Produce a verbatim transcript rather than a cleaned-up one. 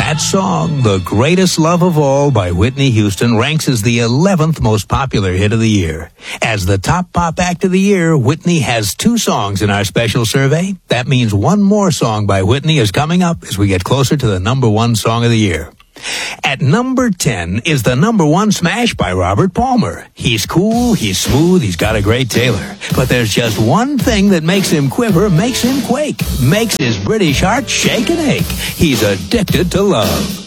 That song, The Greatest Love of All by Whitney Houston, ranks as the eleventh most popular hit of the year. As the top pop act of the year, Whitney has two songs in our special survey. That means one more song by Whitney is coming up as we get closer to the number one song of the year. At number ten is the number one smash by Robert Palmer. He's cool, he's smooth, he's got a great tailor. But there's just one thing that makes him quiver, makes him quake, makes his British heart shake and ache. He's addicted to love.